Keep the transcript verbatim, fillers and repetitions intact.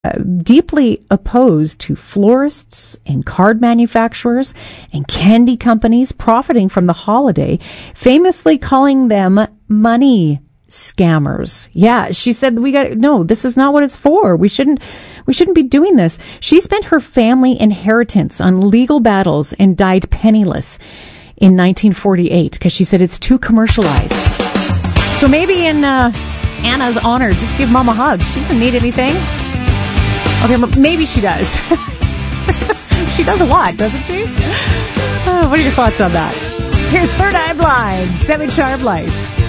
uh, deeply opposed to florists and card manufacturers and candy companies profiting from the holiday, famously calling them money scammers. Yeah, she said, we got no, this is not what it's for. We shouldn't we shouldn't be doing this. She spent her family inheritance on legal battles and died penniless in nineteen forty-eight because she said it's too commercialized. So maybe in uh, Anna's honor, just give Mom a hug. She doesn't need anything. Okay, but maybe she does. She does a lot, doesn't she? Oh, what are your thoughts on that? Here's Third Eye Blind, Semi-Charmed Life.